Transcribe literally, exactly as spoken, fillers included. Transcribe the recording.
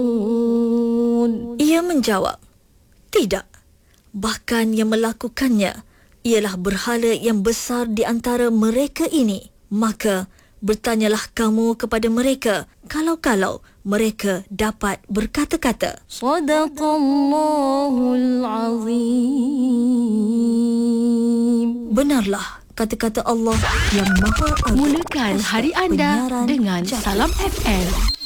Ia menjawab, tidak. Bahkan yang melakukannya ialah berhala yang besar di antara mereka ini. Maka bertanyalah kamu kepada mereka kalau-kalau mereka dapat berkata-kata. Sadaqallahul Azim. Benarlah kata-kata Allah yang Maha Agung. Mulakan hari anda dengan Salam F M.